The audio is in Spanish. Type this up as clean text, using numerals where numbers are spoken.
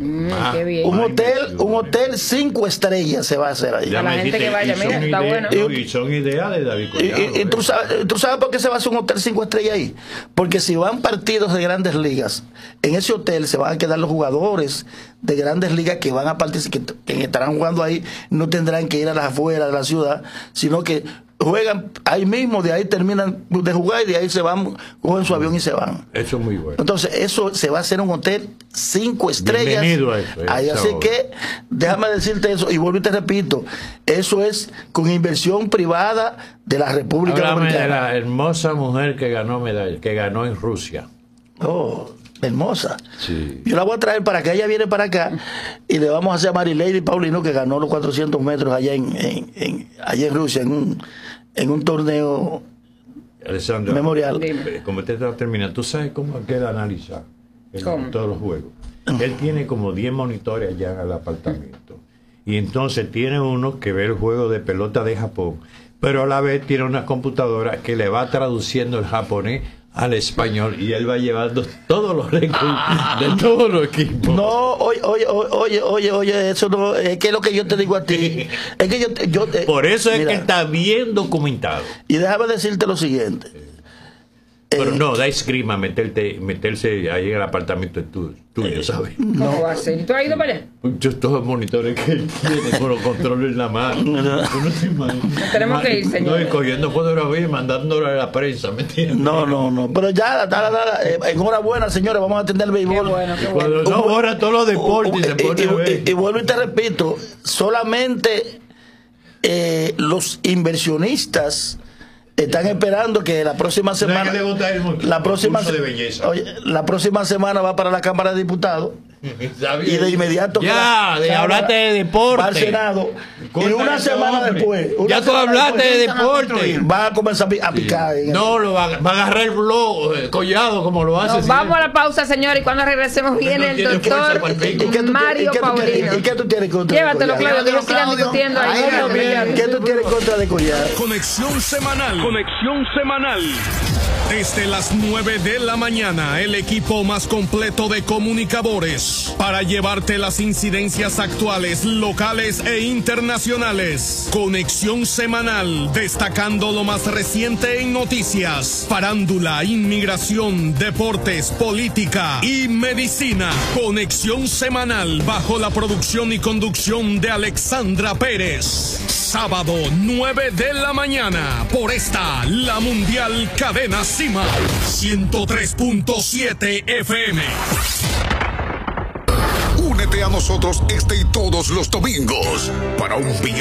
Qué bien. Un hotel 5 estrellas se va a hacer ahí. A la gente que vaya, mira, está bueno. Y son ideas de David Collado. Y tú sabes por qué se va a hacer un hotel 5 estrellas ahí. Porque si van partidos de grandes ligas, en ese hotel se van a quedar los jugadores de grandes ligas que van a participar, que estarán jugando ahí, no tendrán que ir a las afueras de la ciudad, sino que juegan ahí mismo, de ahí terminan de jugar y de ahí se van, cogen su avión y se van. Eso es muy bueno. Entonces, eso se va a hacer un hotel 5 estrellas. Bienvenido a eso. Ahí, así que, déjame decirte eso, y vuelvo y te repito, eso es con inversión privada de la República Dominicana. Dominicana. De la hermosa mujer que ganó medalla, que ganó en Rusia. Oh, hermosa. Sí. Yo la voy a traer para que ella viene para acá y le vamos a hacer a Marilady Paulino, que ganó los 400 metros allá allá en Rusia, en un torneo Alessandro, memorial. Como te está terminando, ¿tú sabes cómo queda analizar ¿Cómo? todos los juegos? Él tiene como 10 monitores allá en el apartamento. Y entonces tiene uno que ve el juego de pelota de Japón, pero a la vez tiene una computadora que le va traduciendo el japonés al español y él va llevando todos los récords de todos los equipos. No, oye, eso no es que es lo que yo te digo a ti. Es que yo Por eso es mira, que está bien documentado. Y déjame decirte lo siguiente. Pero no, da esgrima meterse ahí en el apartamento tuyo, ¿sabes? ¿Cómo va a ser? ¿Y tú has ido para allá? Muchos todos los monitores que él tiene con los controles en la mano. Uno se imagina. Tenemos que ir, señor. No, y cogiendo fotografías y mandándolo a la prensa, ¿me entiendes? No. Pero ya, enhorabuena, señores, vamos a atender el béisbol. Qué bueno, qué bueno. Cuando no borra todos los deportes y se pone a ver. Y vuelvo y te repito, solamente los inversionistas están esperando que la próxima semana, que le gusta el próxima concurso de belleza. Oye, la próxima semana va para la Cámara de Diputados y de inmediato ya, hablaste de deporte. va al Senado y una semana después ya tú hablaste de deporte. Va a comenzar a picar. No, lo va a agarrar el blog Collado como lo hace. Nos vamos a la pausa, señor, y cuando regresemos viene el doctor Mario Paulino. ¿Y qué tú tienes contra de Llévatelo, Collado? Claudio, que no sigan discutiendo ahí. ¿Qué tú tienes contra de Collado? Conexión semanal. Conexión semanal. Desde las 9 de la mañana, el equipo más completo de comunicadores para llevarte las incidencias actuales, locales e internacionales. Conexión semanal, destacando lo más reciente en noticias, farándula, inmigración, deportes, política y medicina. Conexión semanal, bajo la producción y conducción de Alexandra Pérez. Sábado, 9 de la mañana, por esta, la Mundial Cadena Cima, 103.7 FM. Únete a nosotros este y todos los domingos para un viaje